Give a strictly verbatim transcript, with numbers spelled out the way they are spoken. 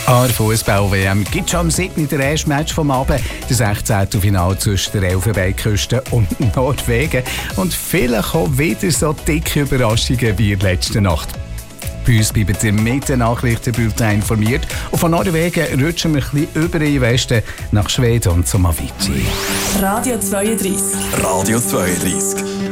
An der Fußball-W M gibt es schon am siebten der erste Match vom Abend, das sechzehnte Finale zwischen der Elfenbeinküste und Norwegen. Und vielleicht kommen wieder so dicke Überraschungen wie in der letzten Nacht. Bei uns bleiben Sie mit den Nachrichtenbulletin informiert. Und von Norwegen rutschen wir ein bisschen über in den Westen nach Schweden und zum Avicii. Radio zweiunddreißig. Radio zweiunddreißig.